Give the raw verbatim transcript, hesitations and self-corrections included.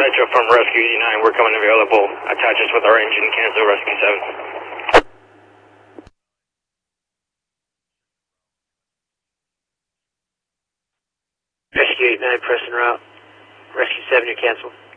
Metro from Rescue eighty-nine. We're coming available. Attach us with our engine. Cancel Rescue seven. Rescue eighty-nine, press en route. Rescue seven, you cancel.